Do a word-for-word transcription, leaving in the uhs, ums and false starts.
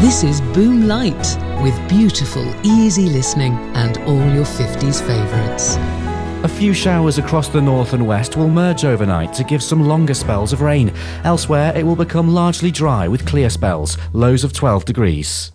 This is Boom Light, with beautiful, easy listening and all your fifties favourites. A few showers across the north and west will merge overnight to give some longer spells of rain. Elsewhere, it will become largely dry with clear spells, lows of twelve degrees.